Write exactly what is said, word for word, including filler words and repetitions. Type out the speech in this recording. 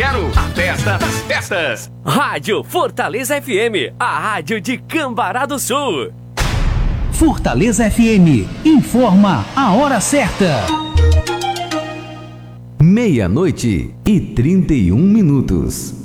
quero a festa das festas. Rádio Fortaleza F M, a rádio de Cambará do Sul. Fortaleza F M, informa a hora certa. Meia-noite e trinta e um minutos.